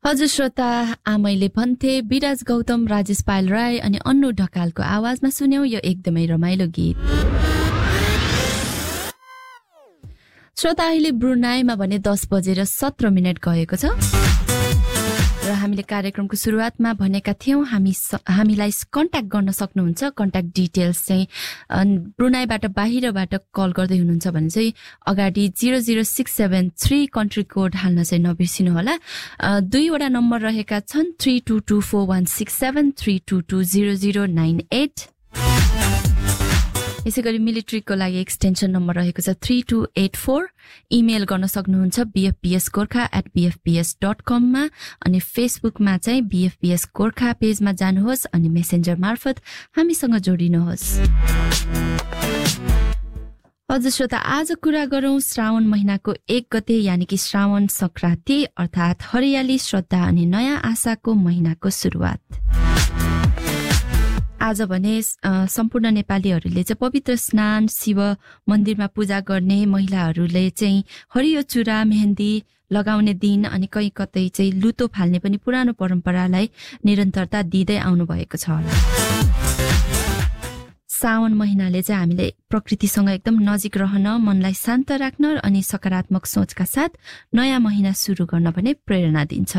हजुर श्रोता, आमैले भन्थे विराज गौतम, राजेश पायल राय अनि अन्नु ढकालको आवाजमा सुन्यौ यो एकदमै रमाइलो गीत। श्रोता, अहिले ब्रुनाईमा भने 10:17 गएको छ र हामीले कार्यक्रमको सुरुवातमा भनेका थियौं हामीलाई कन्ट्याक्ट गर्न सक्नुहुन्छ। कन्ट्याक्ट डिटेल्स चाहिँ ब्रुनाईबाट बाहिरबाट कल गर्दै हुनुहुन्छ भने चाहिँ अगाडि 00673 कन्ट्री कोड हाल्न चाहिँ नबिर्सिनु होला। दुईवटा नम्बर रहेका छन् 32241673 32200098। यसैगरी मिलिट्रीको लागि एक्सटेन्सन नम्बर रहेको छ 3284। इमेल गर्न सक्नुहुन्छ bfpsgorkha@bfps.com मा अनि फेसबुकमा चाहिँ bfps गोर्खा पेजमा जानुहोस् अनि मेसेन्जर मार्फत हामीसँग जोडिनुहोस्। हजुर श्रोता, आज कुरा गरौं श्रावण महिनाको 1 गते यानि कि श्रावण संक्रान्ति अर्थात् हरियाली, श्रद्धा अनि नयाँ आशाको महिनाको सुरुवात। आज भने सम्पूर्ण नेपालीहरूले चाहिँ पवित्र स्नान, शिव मन्दिरमा पूजा गर्ने, महिलाहरूले चाहिँ हरियो चुरा मेहन्दी लगाउने दिन अनि कहीँ कतै चाहिँ लुतो फाल्ने पनि पुरानो परम्परालाई निरन्तरता दिँदै आउनु भएको छ होला। सावन महिनाले चाहिँ हामीले प्रकृतिसँग एकदम नजिक रहन, मनलाई शान्त राख्न अनि सकारात्मक सोचका साथ नयाँ महिना सुरु गर्न पनि प्रेरणा दिन्छ।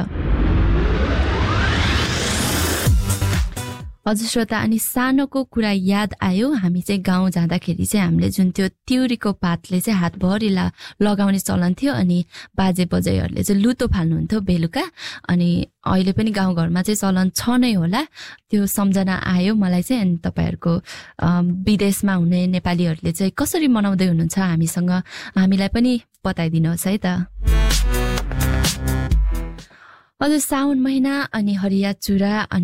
हजुर श्रोता, अनि सानोको कुरा याद आयो। हामी चाहिँ गाउँ जाँदाखेरि चाहिँ हामीले जुन त्यो तिउरीको पातले चाहिँ हातभरि लगाउने चलन थियो अनि बाजे बजैहरूले चाहिँ लुतो फाल्नुहुन्थ्यो बेलुका। अनि अहिले पनि गाउँघरमा चाहिँ चलन छ नै होला। त्यो सम्झना आयो मलाई चाहिँ। अनि तपाईँहरूको विदेशमा हुने नेपालीहरूले चाहिँ कसरी मनाउँदै हुनुहुन्छ हामीलाई पनि बताइदिनुहोस् है त। हजुर, साउन महिना अनि हरिया चुरा अनि